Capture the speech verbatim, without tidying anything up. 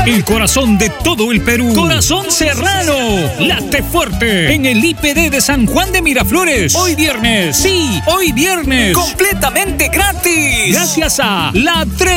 El corazón de todo el Perú. Corazón Serrano. Late fuerte. En el I P D de San Juan de Miraflores. Hoy viernes. Sí, hoy viernes. Completamente gratis. Gracias a La Tre